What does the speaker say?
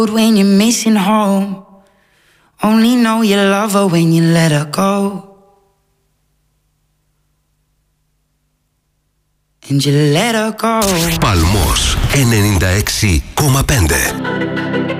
When you're missing home, only know you love her when you let her go. And you let her go. Παλμός 96,5.